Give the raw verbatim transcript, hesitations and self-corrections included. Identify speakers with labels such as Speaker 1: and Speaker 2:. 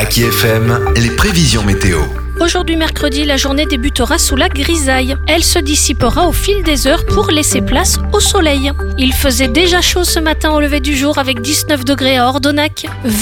Speaker 1: Aki F M, les prévisions météo.
Speaker 2: Aujourd'hui mercredi, la journée débutera sous la grisaille. Elle se dissipera au fil des heures pour laisser place au soleil. Il faisait déjà chaud ce matin au lever du jour avec dix-neuf degrés à Ordonnac,